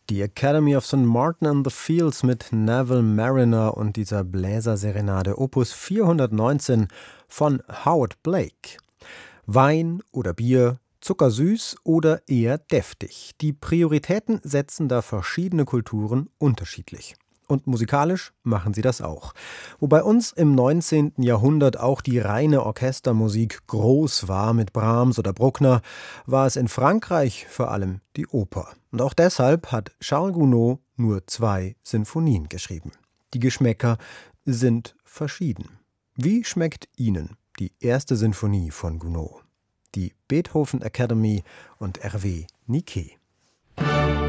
Die Academy of St. Martin in the Fields mit Neville Marriner und dieser Bläserserenade Opus 419 von Howard Blake. Wein oder Bier, zuckersüß oder eher deftig. Die Prioritäten setzen da verschiedene Kulturen unterschiedlich. Und musikalisch machen sie das auch. Wo bei uns im 19. Jahrhundert auch die reine Orchestermusik groß war mit Brahms oder Bruckner, war es in Frankreich vor allem die Oper. Und auch deshalb hat Charles Gounod nur 2 Sinfonien geschrieben. Die Geschmäcker sind verschieden. Wie schmeckt Ihnen die erste Sinfonie von Gounod? Die Beethoven Academy und Hervé Niquet.